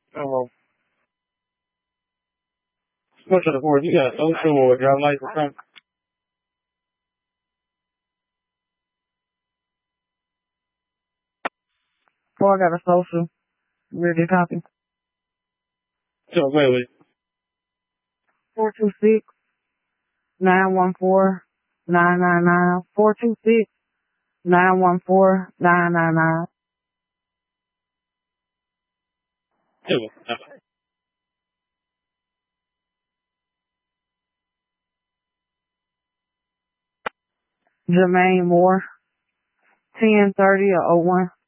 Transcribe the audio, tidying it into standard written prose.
Oh, what's the report? You got social or driver license or something? Oh, I got a social. Ready to copy. So, wait. 426-914-999. 426-914-999. Jermaine Moore. 1030 or 01.